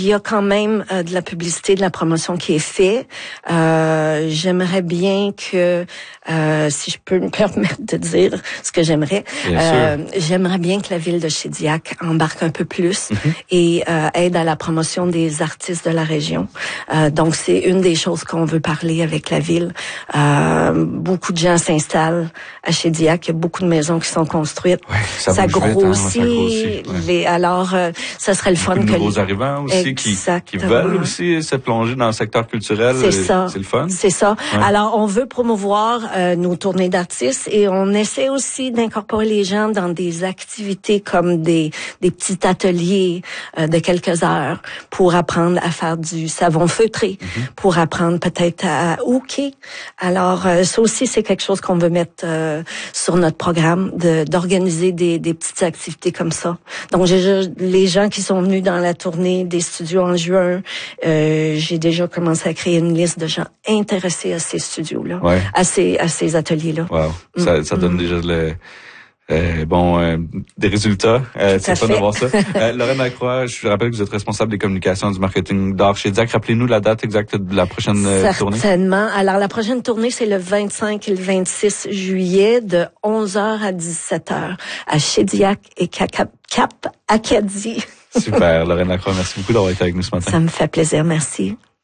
y a quand même de la publicité, de la promotion qui est faite. J'aimerais bien que, si je peux me permettre de dire ce que j'aimerais, j'aimerais bien que la ville de Shediac embarque un peu plus et aide à la promotion des artistes de la région. Donc, c'est une des choses qu'on veut parler avec la ville. Beaucoup de gens s'installent à Shediac. Il y a beaucoup de maisons qui sont construites. Ouais, ça grossit. Alors, ça serait le fun que les nouveaux arrivants aussi qui veulent aussi se plonger dans le secteur culturel. C'est ça. C'est le fun. C'est ça. Ouais. Alors, on veut promouvoir nos tournées d'artistes et on essaie aussi d'incorporer les gens dans des activités comme des petits ateliers de quelques heures pour apprendre à faire du savon feutré, pour apprendre peut-être à hooker. Alors, ça aussi, c'est quelque chose qu'on veut mettre sur notre programme, d'organiser des petites activités comme ça. Donc, les gens qui sont venus dans la tournée des studios en juin, j'ai déjà commencé à créer une liste de gens intéressés à ces studios-là, à ces ateliers-là. Wow. Ça donne déjà des résultats. C'est fun de voir ça. Lorraine Lacroix, je rappelle que vous êtes responsable des communications et du marketing d'art chez Diac. Rappelez-nous la date exacte de la prochaine tournée. Certainement. Alors, la prochaine tournée, c'est le 25 et le 26 juillet de 11h à 17h à Shediac et Cap Acadie. Super. Lorraine Lacroix, merci beaucoup d'avoir été avec nous ce matin. Ça me fait plaisir. Merci.